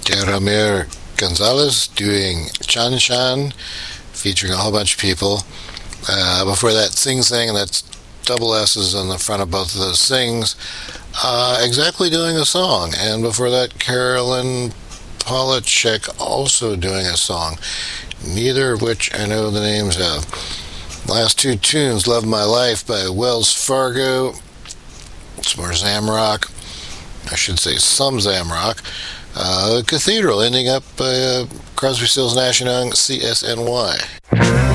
Ramir Gonzalez doing Chan Chan, featuring a whole bunch of people. Before that, Sing Sing, and that's double S's on the front of both of those sings. Exactly doing a song. And before that, Carolyn Polachek also doing a song, neither of which I know the names of. Last two tunes, Love My Life by Wells Fargo. It's more Zamrock. I should say some Zamrock. Cathedral, ending up by Crosby, Stills, Nash & Young, CSNY.